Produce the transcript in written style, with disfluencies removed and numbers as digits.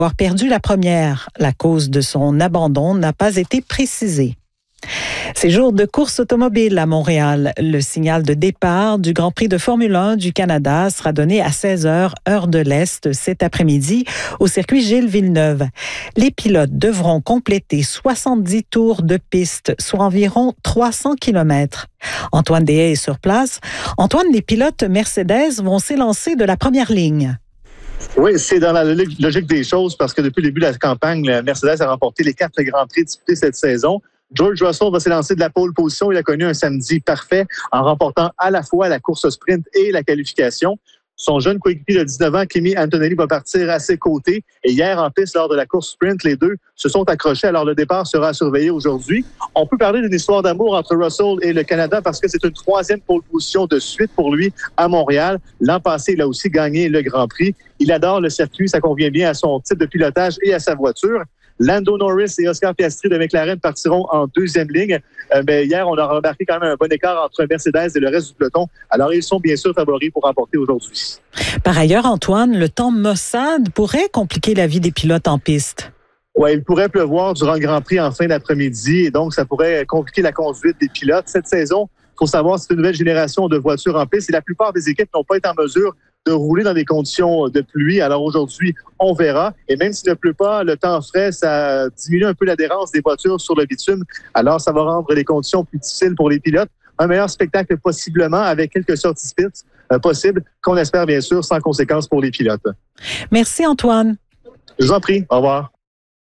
avoir perdu la première. La cause de son abandon n'a pas été précisée. Ces jours de course automobile à Montréal. Le signal de départ du Grand Prix de Formule 1 du Canada sera donné à 16h, heure de l'Est, cet après-midi, au circuit Gilles Villeneuve. Les pilotes devront compléter 70 tours de piste, soit environ 300 km. Antoine Deshaies est sur place. Antoine, les pilotes Mercedes vont s'élancer de la première ligne. Oui, c'est dans la logique des choses parce que depuis le début de la campagne, la Mercedes a remporté les 4 Grands Prix disputés cette saison. George Russell va s'élancer de la pole position. Il a connu un samedi parfait en remportant à la fois la course sprint et la qualification. Son jeune coéquipier de 19 ans, Kimi Antonelli, va partir à ses côtés. Et hier, en piste, lors de la course sprint, les deux se sont accrochés. Alors, le départ sera surveillé aujourd'hui. On peut parler d'une histoire d'amour entre Russell et le Canada parce que c'est une 3e pole position de suite pour lui à Montréal. L'an passé, il a aussi gagné le Grand Prix. Il adore le circuit. Ça convient bien à son type de pilotage et à sa voiture. Lando Norris et Oscar Piastri de McLaren partiront en 2e ligne. Mais hier, on a remarqué quand même un bon écart entre Mercedes et le reste du peloton. Alors, ils sont bien sûr favoris pour remporter aujourd'hui. Par ailleurs, Antoine, le temps maussade pourrait compliquer la vie des pilotes en piste. Oui, il pourrait pleuvoir durant le Grand Prix en fin d'après-midi et donc ça pourrait compliquer la conduite des pilotes. Cette saison, il faut savoir, c'est une nouvelle génération de voitures en piste et la plupart des équipes n'ont pas été en mesure de rouler dans des conditions de pluie. Alors aujourd'hui, on verra. Et même s'il ne pleut pas, le temps frais, ça diminue un peu l'adhérence des voitures sur le bitume. Alors, ça va rendre les conditions plus difficiles pour les pilotes. Un meilleur spectacle possiblement avec quelques sorties spits possibles qu'on espère bien sûr sans conséquences pour les pilotes. Merci Antoine. Je vous en prie. Au revoir.